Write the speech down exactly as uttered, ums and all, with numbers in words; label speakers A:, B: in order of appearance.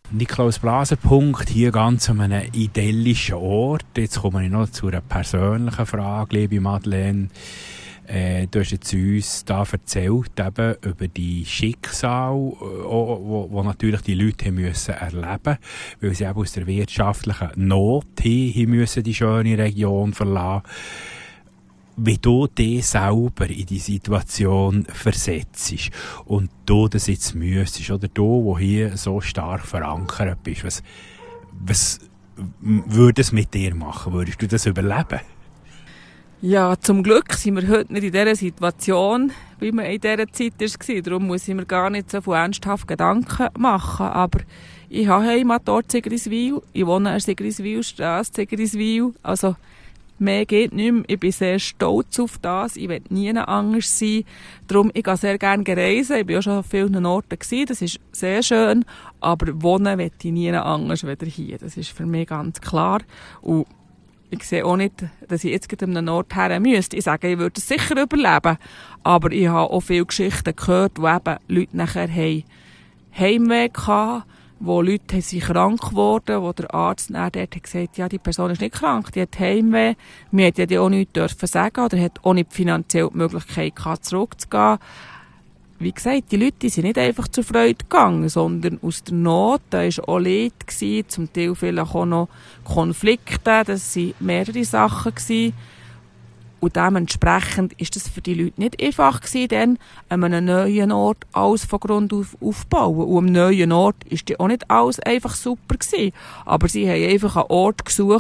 A: Nikolaus-Blaser-Punkt, hier ganz an einem idyllischen Ort. Jetzt komme ich noch zu einer persönlichen Frage, liebe Madeleine. Äh, du hast jetzt uns da erzählt eben über die Schicksale, wo, wo, wo natürlich die Leute haben müssen erleben, weil sie eben aus der wirtschaftlichen Not hin müssen die schöne Region verlassen. Wie du dich selber in die Situation versetzt und du das jetzt müsstest, oder du, wo hier so stark verankert bist, was, was würde es mit dir machen? Würdest du das überleben?
B: Ja, zum Glück sind wir heute nicht in dieser Situation, wie wir in dieser Zeit war. Darum muss ich mir gar nicht so viel ernsthaft Gedanken machen. Aber ich habe Heimatort Sigriswil. Ich wohne in Sigriswilstrasse, Sigriswil. Also, mehr geht nicht mehr. Ich bin sehr stolz auf das. Ich will nie anders sein. Darum, ich gehe sehr gerne reisen. Ich bin auch schon an vielen Orten gewesen. Das ist sehr schön. Aber wohnen will ich nie anders als hier. Das ist für mich ganz klar. Und ich sehe auch nicht, dass ich jetzt an einem Ort her müsste. Ich sage, ich würde es sicher überleben. Aber ich habe auch viele Geschichten gehört, wo eben Leute nachher haben Heimweh hatten, wo Leute sind krank geworden, wo der Arzt dann dort hat gesagt, ja, die Person ist nicht krank, die hat Heimweh. Wir hätten ja auch nichts dürfen sagen oder hat auch nicht finanziell die Möglichkeit gehabt, zurückzugehen. Wie gesagt, die Leute die sind nicht einfach zur Freude gegangen, sondern aus der Not. Da war auch Leid gewesen, zum Teil vielleicht auch noch Konflikte. Das waren mehrere Sachen gewesen. Und dementsprechend ist das für die Leute nicht einfach gewesen, dann an einem neuen Ort alles von Grund auf aufbauen. Und am neuen Ort ist auch nicht alles einfach super gewesen. Aber sie haben einfach einen Ort gesucht,